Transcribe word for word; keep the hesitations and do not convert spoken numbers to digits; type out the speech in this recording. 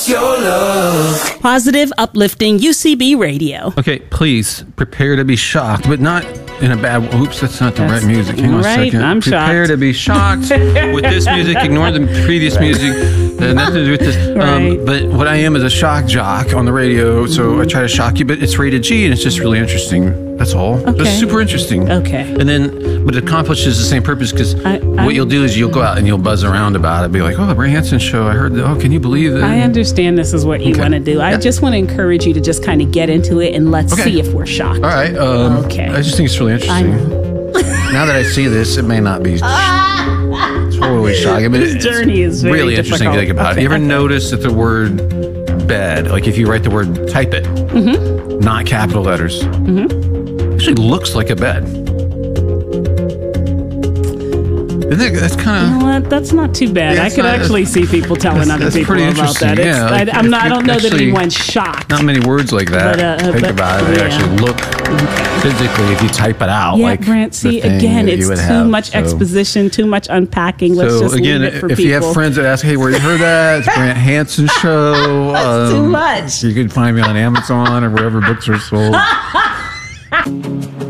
your love. Positive, uplifting U C B radio. Okay, please prepare to be shocked, but not in a bad. Oops, that's not the That's right music. Hang on right, a second. I'm prepare shocked. to be shocked with this music. Ignore the previous music. That had nothing to do with this. Right. Um, but what I am is a shock jock on the radio, so I try to shock you. But it's rated G, and it's just really interesting. That's all. Okay. It's super interesting. Okay. And then, but it accomplishes the same purpose because I- I- what you'll do is you'll go out and you'll buzz around about it. Be like, oh, the Ray Hansen show. I heard that. Oh, can you believe that? I understand this is what you Okay. want to do. I Yeah. just want to encourage you to just kind of get into it and let's Okay. see if we're shocked. All right. Um, Okay. I just think it's really I interesting. know. Now that I see this, it may not be totally shocking, but This it's journey is very really interesting if you think difficult. about it. Okay, You ever okay. notice that the word bed, like if you write the word, type it, Mm-hmm. not capital letters, mm-hmm. actually looks like a bed. Isn't that, that's kind You of... know what? That's not too bad. Yeah, I it's could not- actually see people telling that's- other that's people pretty about interesting, that. It's, yeah, like, I, I'm not, I if don't you know that actually- anyone's shocked. Not many words like that. But, uh, Think but- about it. They yeah. actually look physically if you type it out. Yeah, like Brent, see, the thing again, that you it's would too have. much So- exposition, too much unpacking. Let's So just again, leave it for if people. you have friends that ask, "Hey, where you heard that?" It's Brant Hansen show. That's too much. You can find me on Amazon or wherever books are sold.